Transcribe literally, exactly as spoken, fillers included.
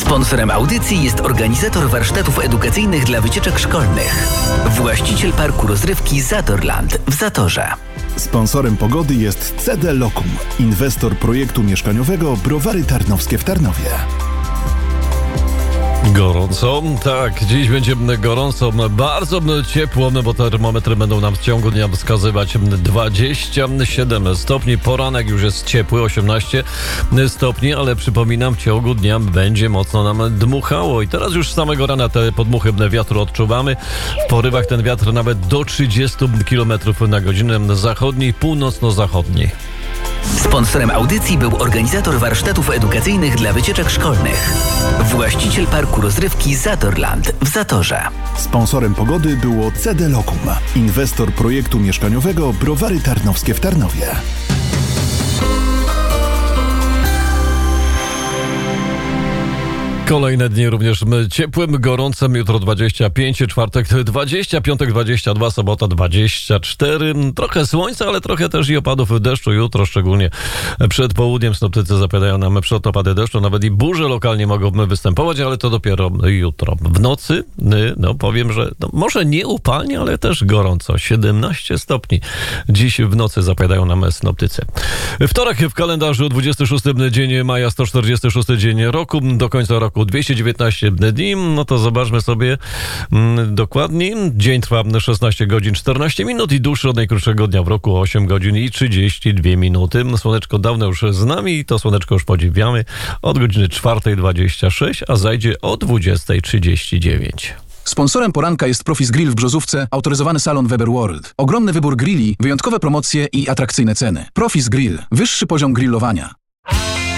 Sponsorem audycji jest organizator warsztatów edukacyjnych dla wycieczek szkolnych. Właściciel parku rozrywki Zatorland w Zatorze. Sponsorem pogody jest C D Lokum, inwestor projektu mieszkaniowego Browary Tarnowskie w Tarnowie. Gorąco, tak, dziś będzie gorąco, bardzo ciepło, bo termometry będą nam w ciągu dnia wskazywać dwadzieścia siedem stopni, poranek już jest ciepły, osiemnaście stopni, ale przypominam, w ciągu dnia będzie mocno nam dmuchało i teraz już z samego rana te podmuchy wiatru odczuwamy, w porywach ten wiatr nawet do trzydzieści kilometrów na godzinę zachodniej, północno-zachodniej. Sponsorem audycji był organizator warsztatów edukacyjnych dla wycieczek szkolnych. Właściciel parku rozrywki Zatorland w Zatorze. Sponsorem pogody było C D Lokum, inwestor projektu mieszkaniowego Browary Tarnowskie w Tarnowie. Kolejne dni również ciepłym, gorącym, jutro dwadzieścia pięć, czwartek dwadzieścia, piątek dwadzieścia dwa, sobota dwadzieścia cztery. Trochę słońca, ale trochę też i opadów deszczu jutro, szczególnie przed południem. Synoptycy zapowiadają nam przed opady deszczu, nawet i burze lokalnie mogą występować, ale to dopiero jutro. W nocy, no powiem, że no, może nie upalnie, ale też gorąco. siedemnaście stopni. Dziś w nocy zapowiadają nam synoptycy. Wtorek w kalendarzu, dwudziesty szósty dzień maja, sto czterdziesty szósty dzień roku, do końca roku dwieście dziewiętnaście dni, no to zobaczmy sobie mm, dokładniej. Dzień trwa szesnaście godzin czternaście minut i dłuższy od najkrótszego dnia w roku osiem godzin i trzydzieści dwie minuty. Słoneczko dawno już z nami i to słoneczko już podziwiamy od godziny czwartej dwadzieścia sześć, a zajdzie o dwudziestej trzydzieści dziewięć. Sponsorem poranka jest Profis Grill w Brzozówce, autoryzowany salon Weber World. Ogromny wybór grilli, wyjątkowe promocje i atrakcyjne ceny. Profis Grill. Wyższy poziom grillowania.